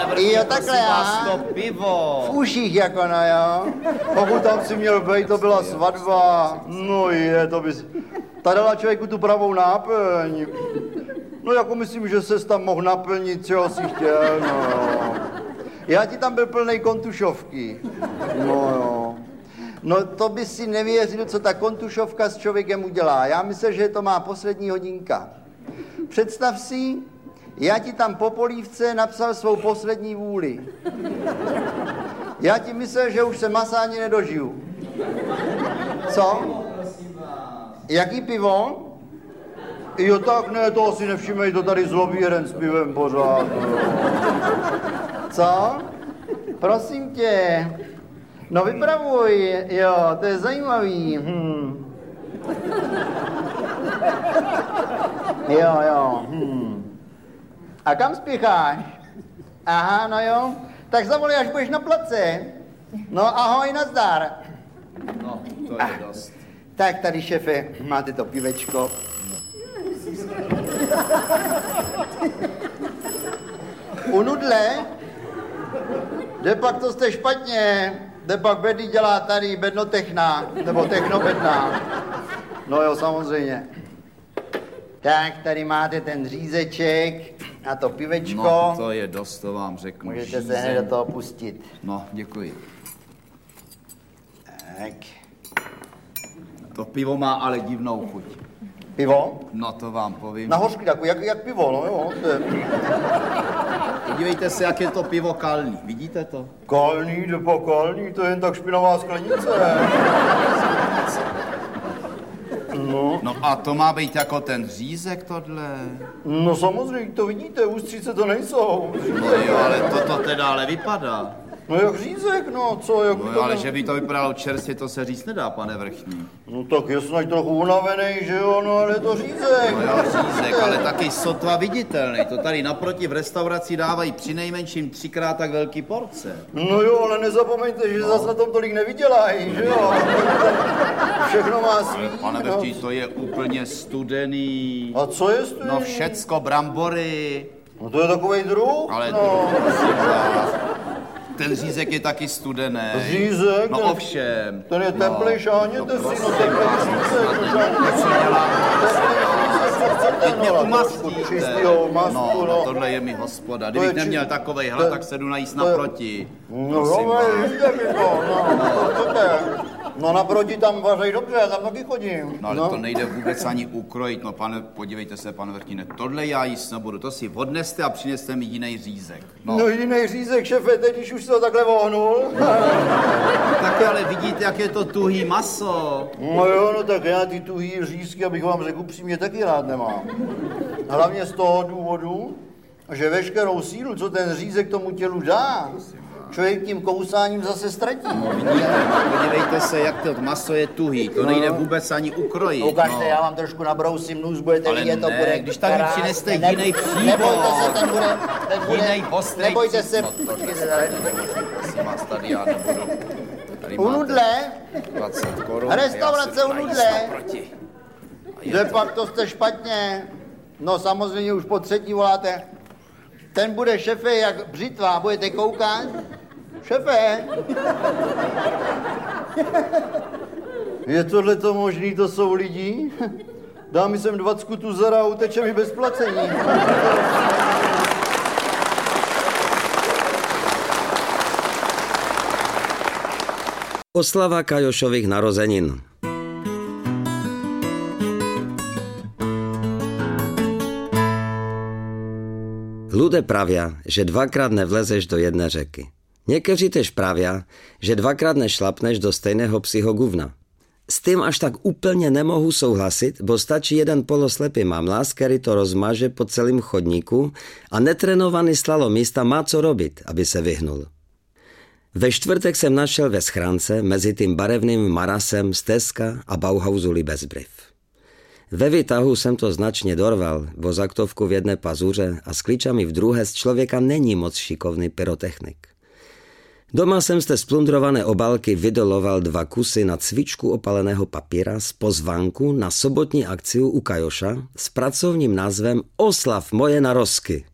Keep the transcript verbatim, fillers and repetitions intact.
pane vrchní, Jo, takhle, prosím vás, aha. to pivo. V uších jako no, jo. Pokud tam si měl být, to byla svatba. No je, to bys... Ta dala člověku tu pravou náplň. No jako myslím, že ses tam mohl naplnit, čeho si chtěl, no jo. Já ti tam byl plnej kontušovky. No jo. No to by si nevěřil, co ta kontušovka s člověkem udělá. Já myslím, že to má poslední hodinka. Představ si, já ti tam po polívce napsal svou poslední vůli. Já ti myslel, že už se masa ani nedožiju. Co? Jaký pivo? Jo, tak ne, to si nevšimej, to tady zlobí jeden s pivem pořád. Co? Prosím tě. No vypravuj, jo, to je zajímavý. Hm. Jo, jo. Hm. A kam spěcháš? Aha, no jo. Tak zavolej, až budeš na place. No ahoj, nazdar. No, to je dost. Tak tady, šefe, máte to pivečko. U nudle? Jde pak to jste špatně. Jde pak Bedy dělá tady bednotechna, nebo technobedná. No jo, samozřejmě. Tak, tady máte ten řízeček a to pivečko. No, to je dost, to vám řeknu. Můžete se Žízeň. hned do toho pustit. No, děkuji. Tak. To pivo má ale divnou chuť. Pivo? No, to vám povím. Na hořky, jako, jak, jak pivo, no jo. To je... Podívejte se, jak je to pivo kalný. Vidíte to? Kalný, jde po kalný, to je jen tak špinavá sklenice. No, No a to má být jako ten řízek tohle. no samozřejmě, to vidíte, ústřice to nejsou. No jo, ale toto teda ale vypadá. No jak řízek, no, co, jak No jo, ale že by to vypadalo čerstvě, to se říct nedá, pane vrchní. No tak je snad trochu unavený, že jo, no ale je to řízek. No jo, řízek, ale taky sotva viditelný. To tady naproti v restauraci dávají přinejmenším třikrát tak velký porce. No jo, ale nezapomeňte, že zas na tom tolik nevydělají, že jo. Všechno má svý. Pane no. vrchní, to je úplně studený. A co je studený? No všecko, brambory. No to je takovej druh, Ale no. prosím vás, ten řízek je taky studený. Řízek? No ten, ovšem. Ten je teplej, šáhněte si, no teplej řízek, no šáhněte si. Co Teď mě umastíte. Čistýho masku, No, no. no, tohle je mi hospoda. Kdybych je či- neměl takovej to hlad, je- tak se jdu najíst to je- naproti. No Prosím jo, vás. vidíte mi to, no, no, to je. No naproti tam vařej dobře, já tam taky chodím. No ale to nejde vůbec ani ukrojit. No pane, podívejte se, pane vrchní, tohle já jíst nebudu. To si odneste a přineste mi jiný řízek. No, No jiný řízek, šefe, teď když už se ho takhle vohnul. taky ale vidíte, jak je to tuhý maso. No jo, no tak já ty tuhý řízky, abych vám řekl upřímně, taky rád nemám. Hlavně z toho důvodu, že veškerou sílu, co ten řízek tomu tělu dá, člověk tím kousáním zase ztratí. No, vidíte, no, podívejte se, jak to maso je tuhý. To nejde vůbec ani ukrojit. Ukažte, no. já vám trošku nabrousím nůz, budete Ale vidět, to ne, bude když tady krásné. přineste Ne- jiný příbor. Nebojte se, ten bude, ten bude, Jinej ostrý nebojte se. příbor. No, prosím vás, tady já nebudu. Tady U máte nudle, dvacet korun. Restaurace já se u najíst nudle. naproti. kde pak to jste špatně. No samozřejmě už po třetí voláte. Ten bude, šefe, jak břitva, budete koukat? Šefe? Je tohle to možný, to jsou lidi? Dá mi sem dvacku tuzara a uteče mi bez placení. Oslava Kajošových narozenin. Ľudia pravia, že dvakrát nevlezeš do jedné řeky. Někteří tež pravia, že dvakrát nešlapneš do stejného psího guvna. S tím až tak úplně nemohu souhlasit, bo stačí jeden poloslepý mamlás, který to rozmaže po celém chodníku a netrenovaný slalomista má co robit, aby se vyhnul. Ve čtvrtek jsem našel ve schránce mezi tím barevným marasem z Teska a Bauhausu Libesbrief. Ve výtahu jsem to značně dorval, vozaktovku v jedné pazuře a s klíčami v druhé z člověka není moc šikovný pyrotechnik. Doma jsem z té splundrované obálky vydoloval dva kusy na cvičku opaleného papíra z pozvánku na sobotní akciu u Kajoša s pracovním názvem Oslav moje narozky.